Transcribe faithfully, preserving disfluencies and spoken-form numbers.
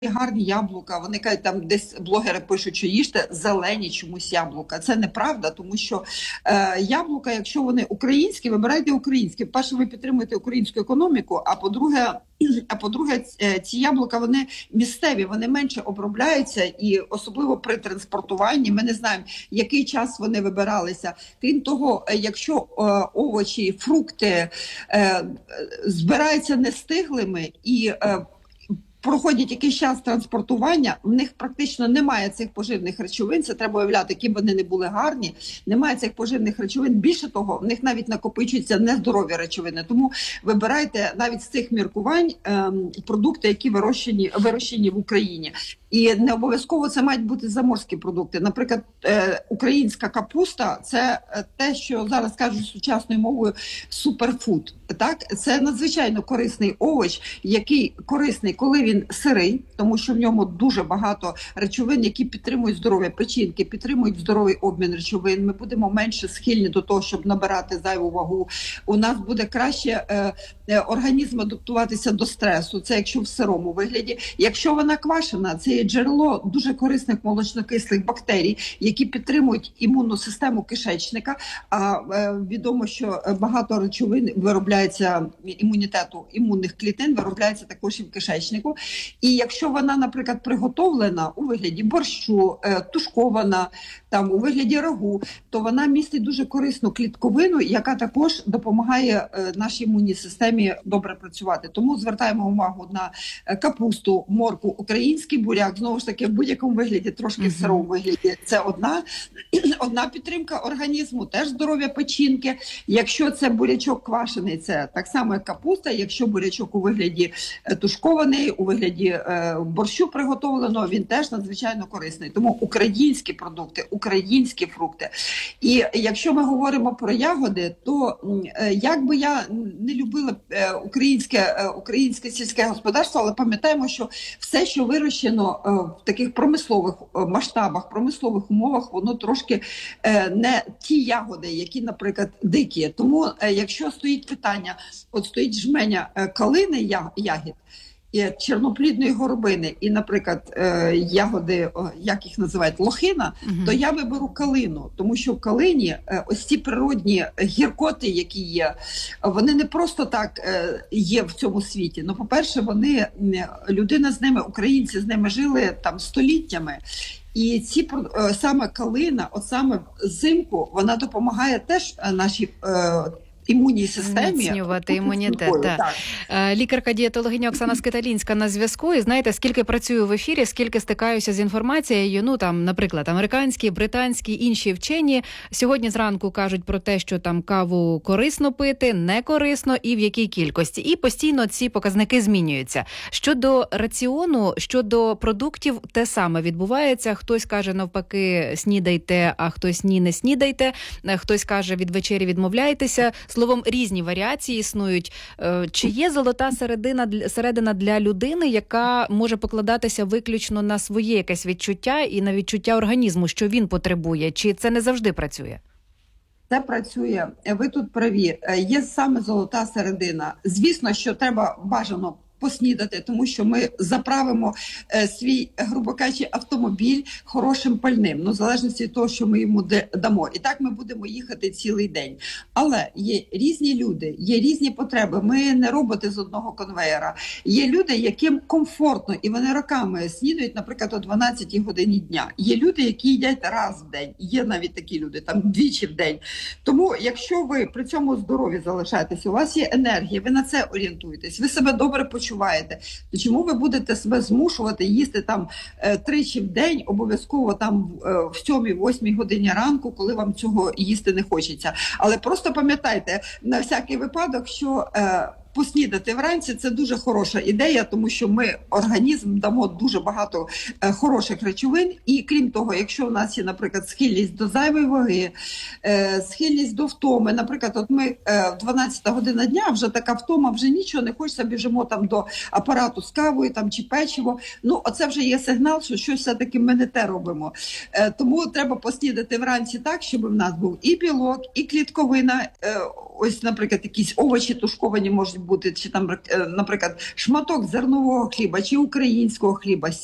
гарні яблука, вони кажуть, там десь блогери пишуть, що їжте зелені чомусь яблука. Це неправда, тому що е, яблука, якщо вони українські, вибирайте українські. Перше, ви підтримуєте українську економіку, а по-друге, а по-друге, ці яблука, вони місцеві, вони менше обробляються, і особливо при транспортуванні, ми не знаємо, який час вони вибиралися. Крім того, якщо е, овочі, фрукти е, збираються нестиглими і е, проходять якийсь час транспортування, в них практично немає цих поживних речовин, це треба уявляти, які б вони не були гарні, немає цих поживних речовин. Більше того, в них навіть накопичуються нездорові речовини. Тому вибирайте навіть з цих міркувань ем, продукти, які вирощені, вирощені в Україні. І не обов'язково це мають бути заморські продукти. Наприклад, е, українська капуста – це те, що зараз кажуть сучасною мовою суперфуд. Так? Це надзвичайно корисний овоч, який корисний, коли він сирий, тому що в ньому дуже багато речовин, які підтримують здоров'я печінки, підтримують здоровий обмін речовин. Ми будемо менше схильні до того, щоб набирати зайву вагу. У нас буде краще е, е, організм адаптуватися до стресу. Це якщо в сирому вигляді. Якщо вона квашена, це є джерело дуже корисних молочнокислих бактерій, які підтримують імунну систему кишечника. А е, відомо, що багато речовин виробляється імунітету імунних клітин, виробляється також і в кишечнику. І якщо вона, наприклад, приготовлена у вигляді борщу, е, тушкована, там у вигляді рагу, то вона містить дуже корисну клітковину, яка також допомагає е, нашій імунній системі добре працювати. Тому звертаємо увагу на капусту, моркву, український буряк, знову ж таки, в будь-якому вигляді, трошки в сирому вигляді. Це одна, одна підтримка організму, теж здоров'я печінки. Якщо це бурячок квашений, це так само як капуста. Якщо бурячок у вигляді тушкований, у вигляді е, борщу приготовленого, він теж надзвичайно корисний. Тому українські продукти, українські фрукти. І якщо ми говоримо про ягоди, то е, як би я не любила е, українське, е, українське сільське господарство, але пам'ятаємо, що все, що вирощено е, в таких промислових масштабах, промислових умовах, воно трошки е, не ті ягоди, які, наприклад, дикі. Тому, е, якщо стоїть питання, от стоїть жменя е, калини я, ягід, і чорноплідної горобини і, наприклад, е, ягоди, як їх називають, лохина, uh-huh. то я виберу калину, тому що в калині е, ось ці природні гіркоти, які є, вони не просто так е, є в цьому світі. Ну, по-перше, вони, людина з ними, українці з ними жили там століттями. І ці е, саме калина, от саме взимку, вона допомагає теж нашій е, імунній системі. Зміцнювати імунітет, так. так. Лікарка-дієтологиня Оксана Скиталінська на зв'язку. І знаєте, скільки працюю в ефірі, скільки стикаюся з інформацією, ну там, наприклад, американські, британські, інші вчені сьогодні зранку кажуть про те, що там каву корисно пити, не корисно і в якій кількості. І постійно ці показники змінюються. Щодо раціону, щодо продуктів, те саме відбувається. Хтось каже, навпаки, снідайте, а хтось ні, не снідайте. Хтось каже, від вечері відмовляйтеся. Словом, різні варіації існують. Чи є золота середина, середина для людини, яка може покладатися виключно на своє якесь відчуття і на відчуття організму, що він потребує? Чи це не завжди працює? Це працює. Ви тут праві. Є саме золота середина. Звісно, що треба бажано поснідати, тому що ми заправимо е, свій, грубо кажучи, автомобіль хорошим пальним, ну, в залежності від того, що ми йому дамо. І так ми будемо їхати цілий день. Але є різні люди, є різні потреби. Ми не роботи з одного конвеєра. Є люди, яким комфортно, і вони роками снідають, наприклад, о дванадцятій годині дня. Є люди, які їдять раз в день. Є навіть такі люди, там двічі в день. Тому, якщо ви при цьому здорові залишаєтесь, у вас є енергія, ви на це орієнтуєтесь, ви себе добре почуваєте, то чому ви будете себе змушувати їсти там е, тричі в день, обов'язково там е, в сьомій-восьмій годині ранку, коли вам цього їсти не хочеться. Але просто пам'ятайте на всякий випадок, що е, поснідати вранці – це дуже хороша ідея, тому що ми організм дамо дуже багато е, хороших речовин. І крім того, якщо у нас є, наприклад, схильність до зайвої ваги, е, схильність до втоми, наприклад, от ми е, дванадцята година дня, вже така втома, вже нічого не хочеться, біжимо там до апарату з кавою там, чи печиво. Ну, оце вже є сигнал, що щось все-таки ми не те робимо. Е, тому треба поснідати вранці так, щоб в нас був і білок, і клітковина. Е, ось, наприклад, якісь овочі тушковані можуть бути, чи там, наприклад, шматок зернового хліба, чи українського хліба,